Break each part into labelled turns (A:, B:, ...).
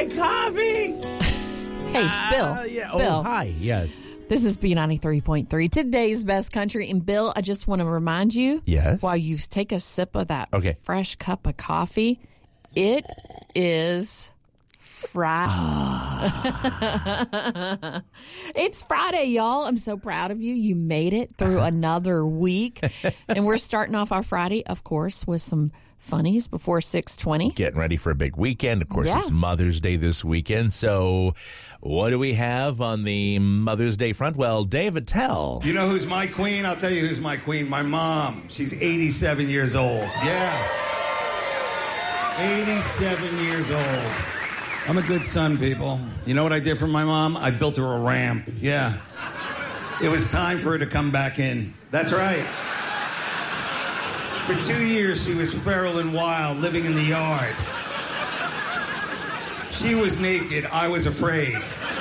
A: coffee.
B: Hey, Bill.
A: Yeah.
B: Bill.
A: Oh, hi. Yes.
B: This is B93.3, today's best country. And Bill, I just want to remind you,
A: Yes.
B: while you take a sip of that
A: Okay.
B: fresh cup of coffee, it is Friday. It's Friday, y'all. I'm so proud of you. You made it through another week. And we're starting off our Friday, of course, with some funnies before 6:20.
A: Getting ready for a big weekend. Of course,
B: Yeah.
A: It's Mother's Day this weekend. So what do we have on the Mother's Day front? Well, David, tell.
C: You know who's my queen? I'll tell you who's my queen. My mom. She's 87 years old. Yeah. 87 years old. I'm a good son, people. You know what I did for my mom? I built her a ramp. Yeah. It was time for her to come back in. That's right. For 2 years, she was feral and wild, living in the yard. She was naked. I was afraid.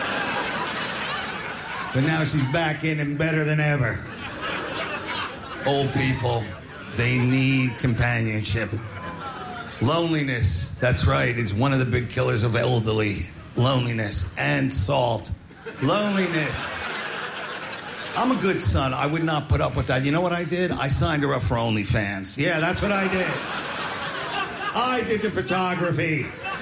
C: But now she's back in and better than ever. Old people, they need companionship. Loneliness, that's right, is one of the big killers of elderly. Loneliness and salt. Loneliness. I'm a good son. I would not put up with that. You know what I did? I signed her up for OnlyFans. Yeah, that's what I did. I did the photography.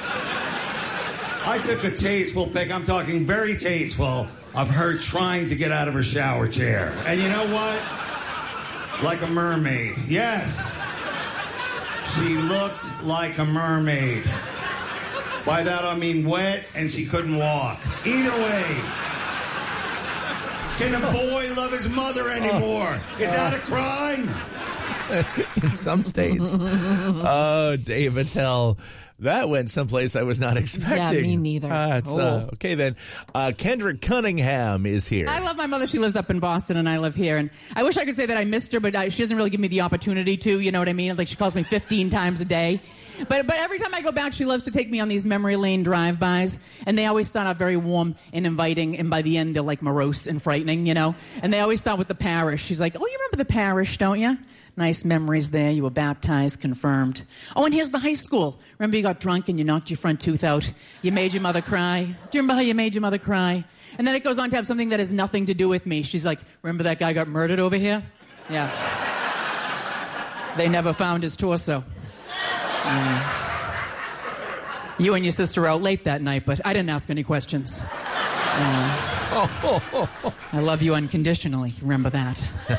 C: I took a tasteful pic, I'm talking very tasteful, of her trying to get out of her shower chair. And you know what? Like a mermaid. Yes. She looked like a mermaid. By that I mean wet and she couldn't walk. Either way. Can a boy love his mother anymore? Is that a crime?
A: In some states. Oh, David, tell. That went someplace I was not expecting.
B: Yeah, me neither.
A: Okay, then. Kendra Cunningham is here.
D: I love my mother. She lives up in Boston, and I live here. And I wish I could say that I missed her, but she doesn't really give me the opportunity to, you know what I mean? Like, she calls me 15 times a day. But every time I go back, she loves to take me on these memory lane drive-bys, and they always start out very warm and inviting, and by the end, they're like morose and frightening, you know? And they always start with the parish. She's like, oh, you remember the parish, don't you? Nice memories there. You were baptized, confirmed. Oh, and here's the high school. Remember you got drunk and you knocked your front tooth out? You made your mother cry? Do you remember how you made your mother cry? And then it goes on to have something that has nothing to do with me. She's like, remember that guy got murdered over here? Yeah. They never found his torso. You and your sister were out late that night, but I didn't ask any questions. I love you unconditionally. Remember that.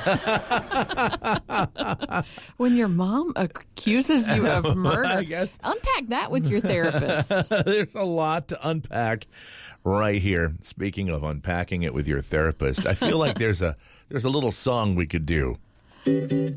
B: When your mom accuses you of murder,
A: I guess.
B: unpack that with your therapist.
A: There's a lot to unpack right here. Speaking of unpacking it with your therapist, I feel like there's a little song we could do.